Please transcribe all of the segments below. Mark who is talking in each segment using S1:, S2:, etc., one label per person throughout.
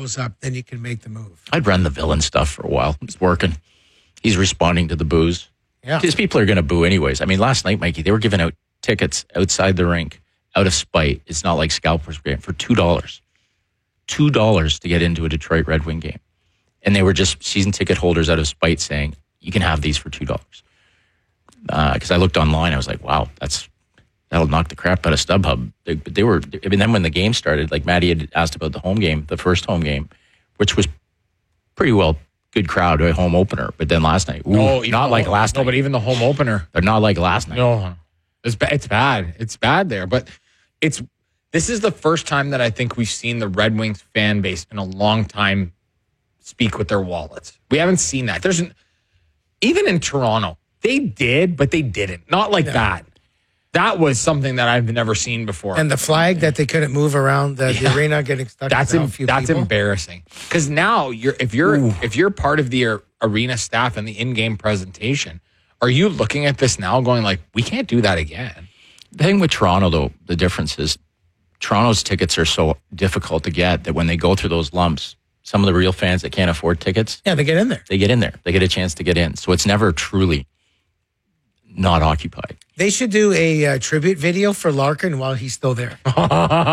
S1: goes up, then you can make the move.
S2: I'd run the villain stuff for a while. It's working. He's responding to the boos.
S1: Yeah.
S2: Because people are going to boo anyways. I mean, last night, Mikey, they were giving out tickets outside the rink out of spite. It's not like scalpers game for $2. $2 to get into a Detroit Red Wing game. And they were just season ticket holders out of spite saying, you can have these for $2. Because I looked online, I was like, wow, that'll knock the crap out of StubHub. Then when the game started, like Maddie had asked about the home game, the first home game, which was pretty well good crowd, a home opener. But then last night, not like last night.
S3: No, but even the home opener.
S2: They're not like last night.
S3: No, it's bad. It's bad there. But this is the first time that I think we've seen the Red Wings fan base in a long time speak with their wallets. We haven't seen that. Even in Toronto, they did, but they didn't. Not like that. That was something that I've never seen before.
S1: And the flag that they couldn't move around the arena getting stuck.
S3: That's embarrassing. Because now if you're part of the arena staff and the in-game presentation, are you looking at this now going like, we can't do that again?
S2: The thing with Toronto, though, the difference is Toronto's tickets are so difficult to get that when they go through those lumps, some of the real fans that can't afford tickets,
S1: they get in there.
S2: They get in there. They get a chance to get in. So it's never truly not occupied.
S1: They should do a tribute video for Larkin while he's still there. Now,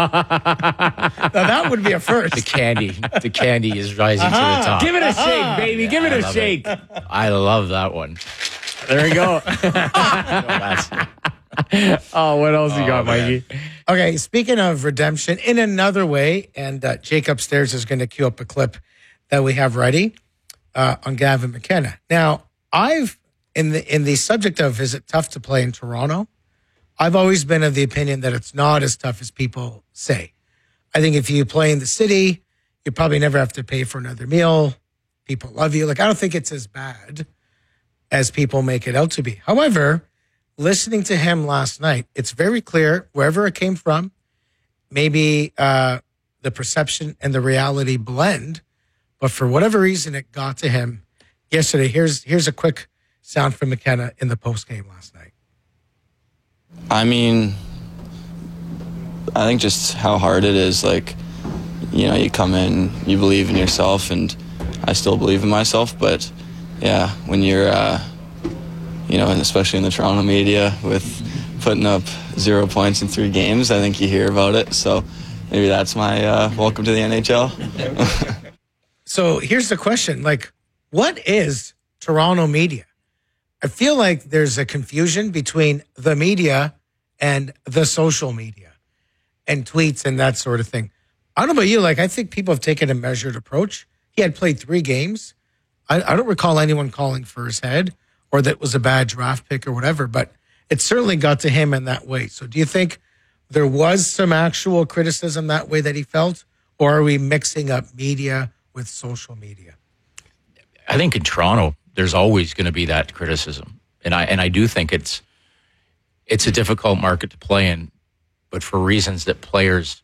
S1: that would be a first.
S2: The candy is rising to the top.
S3: Give it a shake, baby. Give it a shake.
S2: I love that one.
S3: There we go. What else you got, Mikey?
S1: Okay, speaking of redemption, in another way, and Jake upstairs is going to cue up a clip that we have ready on Gavin McKenna. Now, in the subject of is it tough to play in Toronto, I've always been of the opinion that it's not as tough as people say. I think if you play in the city, you probably never have to pay for another meal. People love you. Like, I don't think it's as bad as people make it out to be. However, listening to him last night, it's very clear wherever it came from, maybe the perception and the reality blend, but for whatever reason, it got to him yesterday. Here's a quick sound from McKenna in the post-game last night.
S4: I mean, I think just how hard it is. Like, you come in, you believe in yourself, and I still believe in myself. But, yeah, when you're, and especially in the Toronto media with putting up 0 points in 3 games, I think you hear about it. So maybe that's my welcome to the NHL.
S1: So here's the question. Like, what is Toronto media? I feel like there's a confusion between the media and the social media and tweets and that sort of thing. I don't know about you. Like, I think people have taken a measured approach. He had played 3 games. I don't recall anyone calling for his head or that was a bad draft pick or whatever, but it certainly got to him in that way. So do you think there was some actual criticism that way that he felt, or are we mixing up media with social media?
S2: I think in Toronto, there's always going to be that criticism. And I do think it's a difficult market to play in, but for reasons that players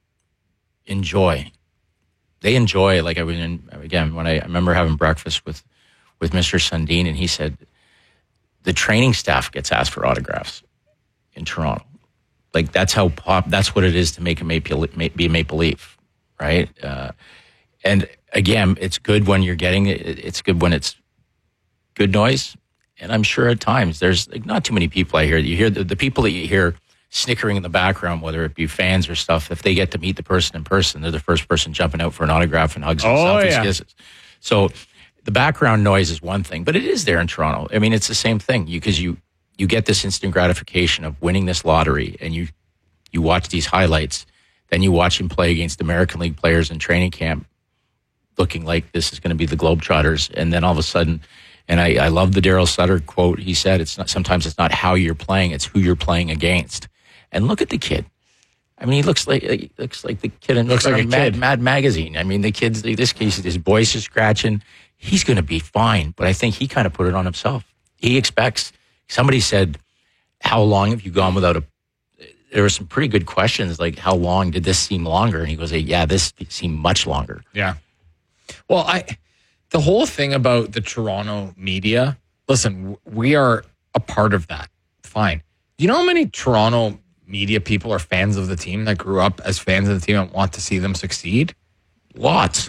S2: enjoy. They enjoy, like I remember having breakfast with Mr. Sundin, and he said the training staff gets asked for autographs in Toronto. Like, that's that's what it is to be a Maple Leaf, right? And again, it's good when you're getting it. It's good when it's good noise. And I'm sure at times there's not too many people I hear. You hear the people that you hear snickering in the background, whether it be fans or stuff, if they get to meet the person in person, they're the first person jumping out for an autograph and hugs and selfies, kisses. So the background noise is one thing, but it is there in Toronto. I mean, it's the same thing because you get this instant gratification of winning this lottery, and you watch these highlights, then you watch him play against American League players in training camp looking like this is going to be the Globetrotters, and then all of a sudden, and I love the Daryl Sutter quote, he said, sometimes it's not how you're playing, it's who you're playing against. And look at the kid. I mean, he looks like the kid in Mad Magazine. I mean, this case, his voice is scratching. He's going to be fine, but I think he kind of put it on himself. He expects. Somebody said, "How long have you gone without There were some pretty good questions, like how long did this seem longer? And he goes, "Yeah, this seemed much longer."
S3: Yeah. Well, the whole thing about the Toronto media. Listen, we are a part of that. Fine. Do you know how many Toronto media people are fans of the team that grew up as fans of the team and want to see them succeed?
S2: Lots.